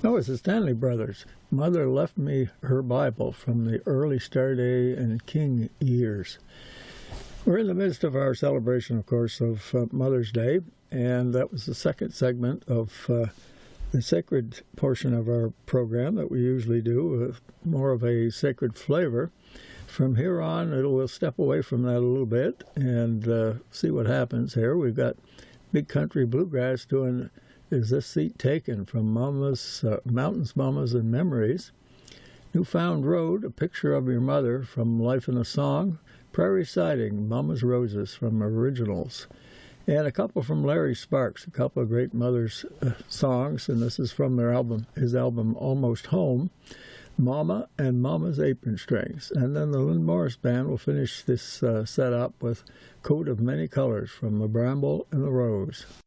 No, it's the Stanley Brothers. Mother left me her Bible from the early Star Day and King years. We're in the midst of our celebration, of course, of Mother's Day, and that was the second segment of the sacred portion of our program that we usually do, with more of a sacred flavor. From here on, we'll step away from that a little bit and see what happens here. We've got Big Country Bluegrass doing Is This Seat Taken from Mama's Mountains, Mamas, and Memories. Newfound Road, A Picture of Your Mother from Life in a Song. Prairie Siding, Mama's Roses from Originals. And a couple from Larry Sparks, a couple of great Mother's songs, and this is from his album Almost Home, Mama and Mama's Apron Strings. And then the Lynn Morris Band will finish this set up with Coat of Many Colors from The Bramble and the Rose.